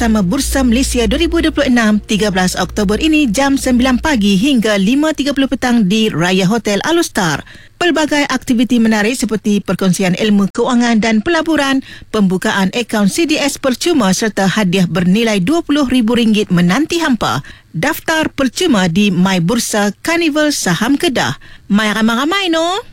pertama Bursa Malaysia 2026 13 Oktober ini jam 9 pagi hingga 5.30 petang di Raya Hotel Alustar. Pelbagai aktiviti menarik seperti perkongsian ilmu keuangan dan pelaburan, pembukaan akaun CDS percuma serta hadiah bernilai RM20,000 menanti hampa. Daftar percuma di My Bursa Carnival Saham Kedah. Mai ramai-ramai no!